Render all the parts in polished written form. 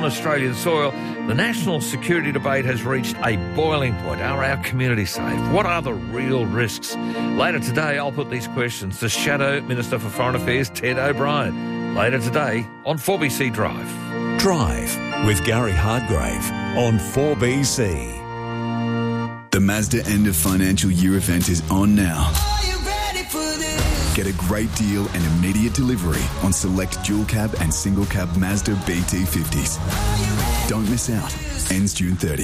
Australian soil, the national security debate has reached a boiling point. Are our communities safe? What are the real risks? Later today, I'll put these questions to Shadow Minister for Foreign Affairs, Ted O'Brien. Later today on 4BC Drive. Drive with Gary Hardgrave on 4BC. The Mazda end of financial year event is on now. Get a great deal and immediate delivery on select dual cab and single cab Mazda BT50s. Don't miss out. Ends June 30.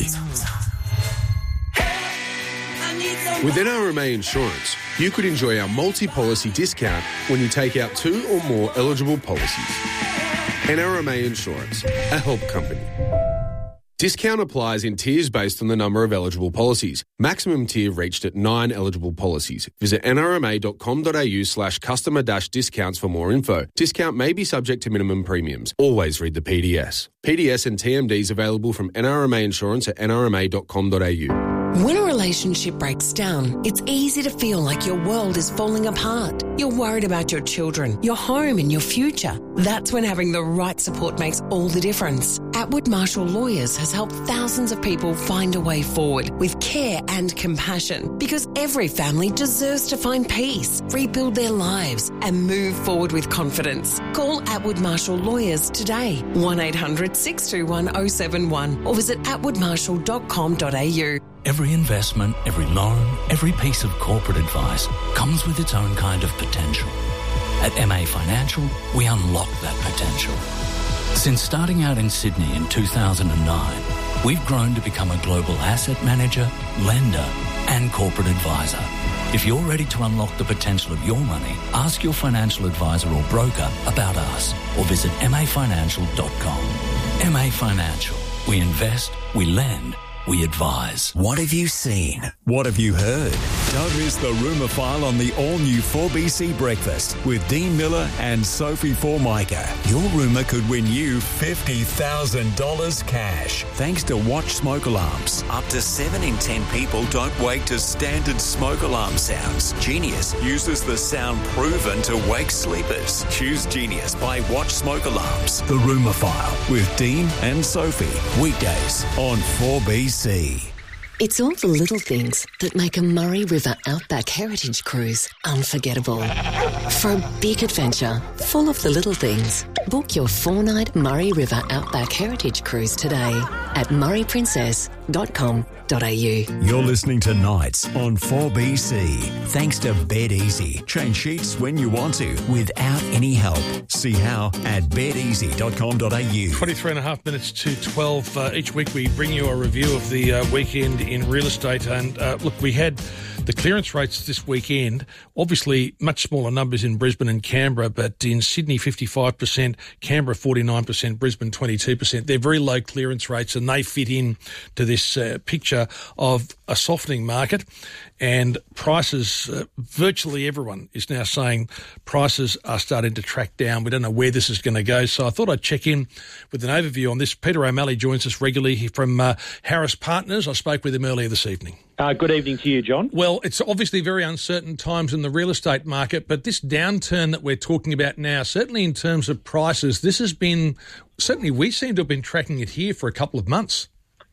With NRMA Insurance, you could enjoy our multi-policy discount when you take out 2 or more eligible policies. NRMA Insurance, a help company. Discount applies in tiers based on the number of eligible policies. Maximum tier reached at 9 eligible policies. Visit nrma.com.au/customer-discounts for more info. Discount may be subject to minimum premiums. Always read the PDS. PDS and TMDs available from NRMA Insurance at nrma.com.au. When a relationship breaks down, it's easy to feel like your world is falling apart. You're worried about your children, your home and your future. That's when having the right support makes all the difference. Atwood Marshall Lawyers has helped thousands of people find a way forward with care and compassion, because every family deserves to find peace, rebuild their lives and move forward with confidence. Call Atwood Marshall Lawyers today, 1800 621 071 or visit atwoodmarshall.com.au. Every investment, every loan, every piece of corporate advice comes with its own kind of potential. At MA Financial, we unlock that potential. Since starting out in Sydney in 2009, we've grown to become a global asset manager, lender and corporate advisor. If you're ready to unlock the potential of your money, ask your financial advisor or broker about us or visit mafinancial.com. MA Financial. We invest, we lend, we advise. What have you seen? What have you heard? Don't miss the Rumour File on the all-new 4BC Breakfast with Dean Miller and Sophie Formica. Your rumour could win you $50,000 cash. Thanks to Watch Smoke Alarms. Up to 7 in 10 people don't wake to standard smoke alarm sounds. Genius uses the sound proven to wake sleepers. Choose Genius by Watch Smoke Alarms. The Rumour File with Dean and Sophie. Weekdays on 4BC. It's all the little things that make a Murray River Outback Heritage Cruise unforgettable. For a big adventure full of the little things, book your 4-night Murray River Outback Heritage Cruise today at murrayprincess.com.au. You're listening to Nights on 4BC. Thanks to Bed Easy. Change sheets when you want to without any help. See how at bedeasy.com.au. 23 and a half minutes to 12. Each week we bring you a review of the weekend in real estate. And look, we had the clearance rates this weekend, obviously much smaller numbers in Brisbane and Canberra, but in Sydney 55%, Canberra 49%, Brisbane 22%. They're very low clearance rates and they fit in to this picture of a softening market. And prices, virtually everyone is now saying prices are starting to track down. We don't know where this is going to go. So I thought I'd check in with an overview on this. Peter O'Malley joins us regularly from Harris Partners. I spoke with him earlier this evening. Good evening to you, John. Well, it's obviously very uncertain times in the real estate market, but this downturn that we're talking about now, certainly in terms of prices, this has been, certainly we seem to have been tracking it here for a couple of months.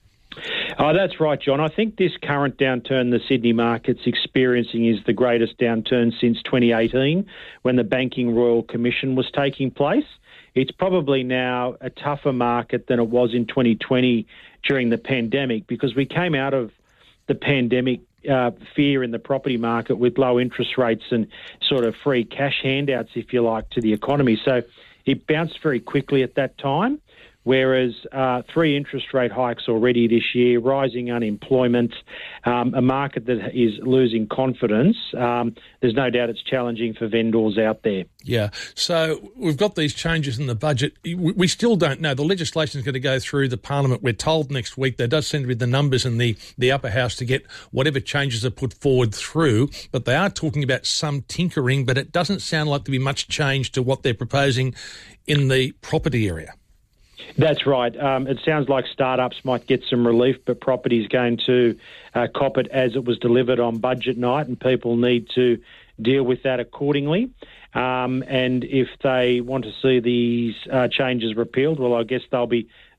Oh, that's right, John. I think this current downturn the Sydney market's experiencing is the greatest downturn since 2018, when the Banking Royal Commission was taking place. It's probably now a tougher market than it was in 2020 during the pandemic, because we came out of the pandemic fear in the property market with low interest rates and sort of free cash handouts, if you like, to the economy. So it bounced very quickly at that time. Whereas 3 interest rate hikes already this year, rising unemployment, a market that is losing confidence, there's no doubt it's challenging for vendors out there. Yeah, so we've got these changes in the budget. We still don't know. The legislation is going to go through the Parliament. We're told next week. There does seem to be the numbers in the upper house to get whatever changes are put forward through, but they are talking about some tinkering, but it doesn't sound like there'll be much change to what they're proposing in the property area. That's right. It sounds like startups might get some relief, but property is going to cop it as it was delivered on budget night, and people need to deal with that accordingly. And if they want to see these changes repealed, well, I guess they'll be